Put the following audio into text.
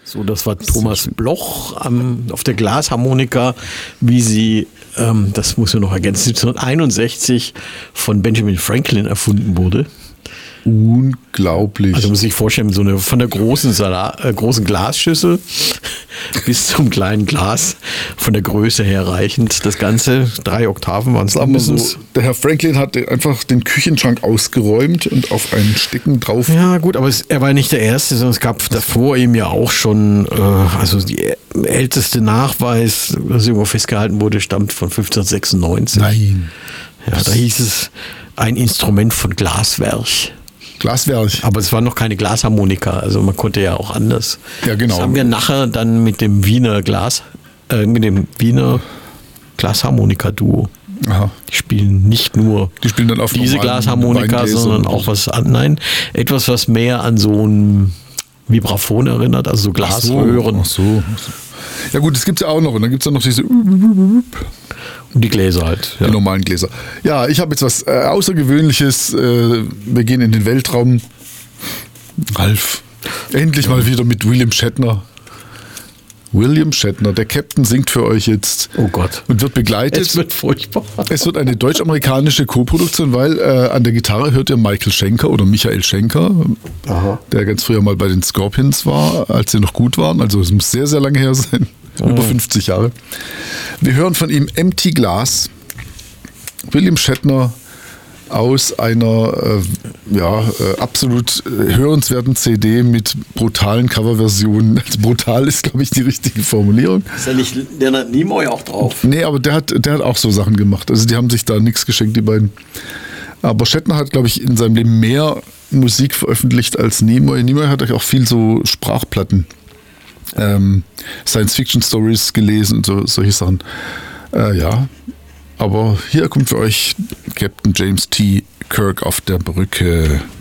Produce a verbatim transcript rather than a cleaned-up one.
So, das war Thomas Bloch am, auf der Glasharmonika, wie sie, ähm, das muss ich noch ergänzen, neunzehnhunderteinundsechzig von Benjamin Franklin erfunden wurde. Unglaublich. Also muss ich vorstellen, so eine von der großen, Salat, äh, großen Glasschüssel bis zum kleinen Glas, von der Größe her reichend. Das Ganze, drei Oktaven waren es mindestens. So, der Herr Franklin hat einfach den Küchenschrank ausgeräumt und auf einen Stecken drauf. Ja gut, aber es, er war nicht der Erste, sondern es gab davor ihm ja auch schon, äh, also die älteste Nachweis, was irgendwo festgehalten wurde, stammt von fünfzehnhundertsechsundneunzig. Nein. Ja, da hieß es ein Instrument von Glaswerk. Glaswerk. Aber es war noch keine Glasharmonika, also man konnte ja auch anders. Ja, genau. Das haben wir nachher dann mit dem Wiener Glas, äh, mit dem Wiener Glasharmonika-Duo. Aha. Die spielen nicht nur Die spielen dann auf diese Glasharmonika, Weingläser, sondern auch was an, nein, etwas, was mehr an so ein Vibraphon erinnert, also so Glasröhren. Ach so, ach so. Ja gut, das gibt es ja auch noch. Und dann gibt es ja noch diese Und die Gläser halt. Die Ja. normalen Gläser. Ja, ich habe jetzt was äh, Außergewöhnliches. Äh, wir gehen in den Weltraum. Ralf, endlich mal wieder mit William Shatner. William Shatner, der Captain, singt für euch jetzt. Oh Gott. Und wird begleitet. Es wird furchtbar. Es wird eine deutsch-amerikanische Co-Produktion, weil äh, an der Gitarre hört ihr Michael Schenker oder Michael Schenker, Aha. der ganz früher mal bei den Scorpions war, als sie noch gut waren. Also es muss sehr, sehr lange her sein. Mhm. Über fünfzig Jahre. Wir hören von ihm Empty Glass. William Shatner aus einer äh, ja, äh, absolut hörenswerten C D mit brutalen Coverversionen. Also brutal ist, glaube ich, die richtige Formulierung. Ist ja nicht Leonard Nimoy auch drauf? Nee, aber der hat, der hat auch so Sachen gemacht. Also die haben sich da nichts geschenkt, die beiden. Aber Shatner hat, glaube ich, in seinem Leben mehr Musik veröffentlicht als Nimoy. Nimoy hat auch viel so Sprachplatten, ähm, Science-Fiction-Stories gelesen und so, solche Sachen. Äh, ja, aber hier kommt für euch Captain James T. Kirk auf der Brücke.